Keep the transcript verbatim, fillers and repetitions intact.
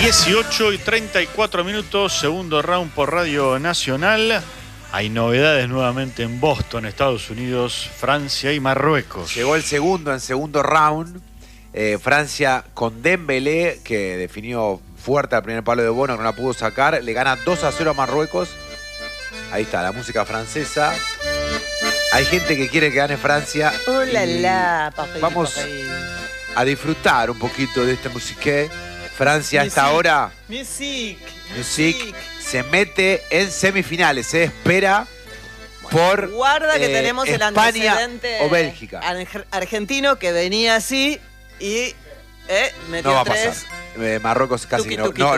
dieciocho y treinta y cuatro minutos, segundo round por Radio Nacional. Hay novedades nuevamente en Boston, Estados Unidos, Francia y Marruecos. Llegó el segundo en segundo round. Eh, Francia con Dembélé, que definió fuerte al primer palo de Bono, que no la pudo sacar. Le gana dos a cero a Marruecos. Ahí está, la música francesa. Hay gente que quiere que gane Francia. ¡Oh, la, la! Papel, vamos papel. a disfrutar un poquito de este musiqué. Francia a esta Music. hora Music. Music se mete en semifinales. Se espera por Guarda que eh, tenemos el España antecedente o Bélgica. arg- argentino que venía así y eh, metió No va a tres. pasar. Eh, Marruecos casi Tuki, que no, tuki, no,